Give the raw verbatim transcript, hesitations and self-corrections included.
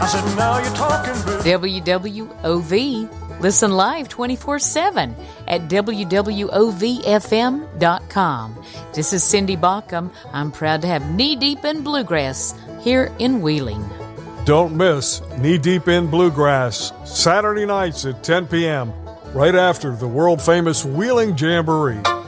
I said, now you're talking big. W W O V. Listen live twenty-four seven at W W O V F M dot com. This is Cindy Baucom. I'm proud to have Knee Deep in Bluegrass here in Wheeling. Don't miss Knee Deep in Bluegrass, Saturday nights at ten p.m., right after the world-famous Wheeling Jamboree.